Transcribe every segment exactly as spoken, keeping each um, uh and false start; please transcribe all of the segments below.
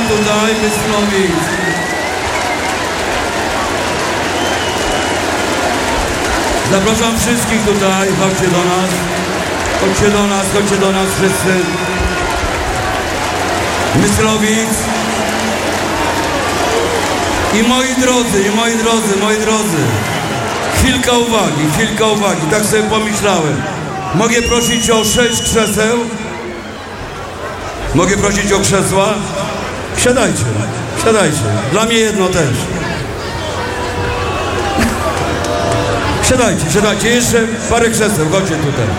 tutaj, Myslowic. Zapraszam wszystkich tutaj, chodźcie do nas. Chodźcie do nas, chodźcie do nas wszyscy. Myslowic. I moi drodzy, i moi drodzy, moi drodzy. Chwilka uwagi, chwilka uwagi, tak sobie pomyślałem. Mogę prosić o sześć krzeseł? Mogę prosić o krzesła? Siadajcie, siadajcie. Dla mnie jedno też. Siadajcie, siadajcie. Jeszcze parę krzeseł, chodźcie tutaj.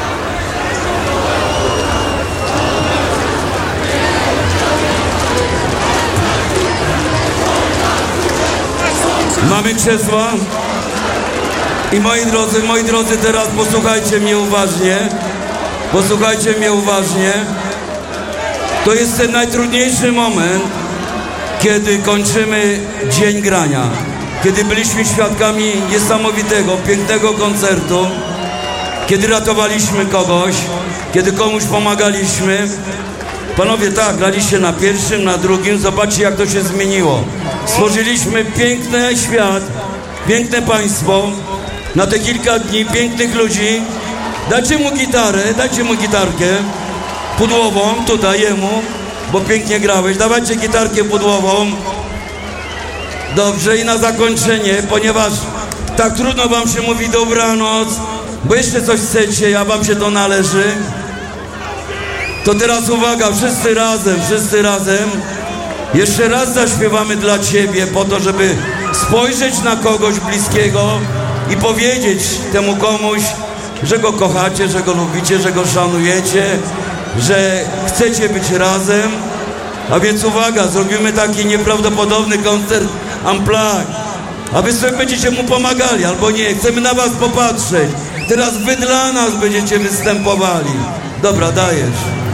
Mamy krzesła? I moi drodzy, moi drodzy, teraz posłuchajcie mnie uważnie. Posłuchajcie mnie uważnie. To jest ten najtrudniejszy moment, kiedy kończymy dzień grania. Kiedy byliśmy świadkami niesamowitego, pięknego koncertu. Kiedy ratowaliśmy kogoś. Kiedy komuś pomagaliśmy. Panowie, tak, graliście na pierwszym, na drugim. Zobaczcie, jak to się zmieniło. Stworzyliśmy piękny świat, piękne państwo. Na te kilka dni pięknych ludzi. Dajcie mu gitarę, dajcie mu gitarkę pudłową, tutaj jemu, bo pięknie grałeś. Dawajcie gitarkę pudłową. Dobrze, i na zakończenie, ponieważ tak trudno wam się mówi dobranoc, bo jeszcze coś chcecie, a wam się to należy. To teraz uwaga, wszyscy razem, wszyscy razem. Jeszcze raz zaśpiewamy dla ciebie, po to, żeby spojrzeć na kogoś bliskiego i powiedzieć temu komuś, że go kochacie, że go lubicie, że go szanujecie, że chcecie być razem. A więc uwaga, zrobimy taki nieprawdopodobny koncert Unplugged. A wy sobie będziecie mu pomagali, albo nie. Chcemy na was popatrzeć. Teraz wy dla nas będziecie występowali. Dobra, dajesz.